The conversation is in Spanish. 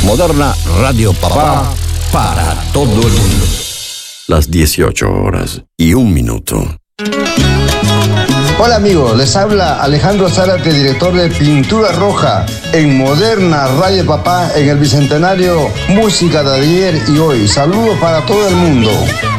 Moderna Radio Papá para todo el mundo. Las 18:01. Hola amigos, les habla Alejandro Zárate, director de Pintura Roja en Moderna Radio Papá en el Bicentenario Música de ayer y hoy. Saludos para todo el mundo.